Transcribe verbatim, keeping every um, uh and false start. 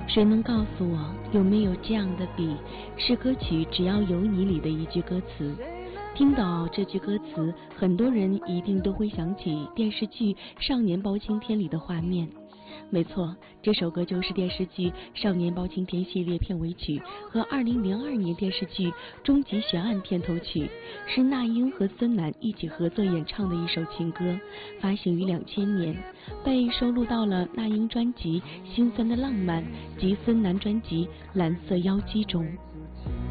谁能告诉我，有没有这样的笔，是歌曲《只要有你》里的一句歌词？听到这句歌词，很多人一定都会想起电视剧《少年包青天》里的画面。没错，这首歌就是电视剧《少年包青天》系列片尾曲和二零零二年电视剧《终极悬案》片头曲，是那英和孙楠一起合作演唱的一首情歌，发行于两千年，被收录到了那英专辑《心酸的浪漫》及孙楠专辑《蓝色妖姬》中。